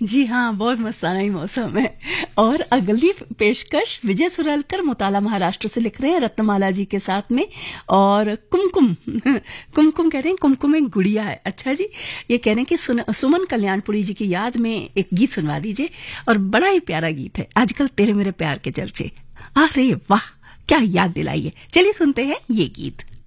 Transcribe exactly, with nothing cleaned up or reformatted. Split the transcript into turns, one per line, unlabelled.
जी हाँ, बहुत मस्ताना ही मौसम है। और अगली पेशकश विजय सुरलकर मोताला महाराष्ट्र से लिख रहे हैं रत्नमाला जी के साथ में। और कुमकुम कुमकुम कह रहे हैं कुमकुम एक गुड़िया है। अच्छा जी, ये कह रहे हैं कि सुन, सुमन कल्याणपुरी जी की याद में एक गीत सुनवा दीजिए। और बड़ा ही प्यारा गीत है, आजकल तेरे मेरे प्यार के चर्चे। अरे वाह, क्या याद दिलाई है। चलिए सुनते हैं ये गीत।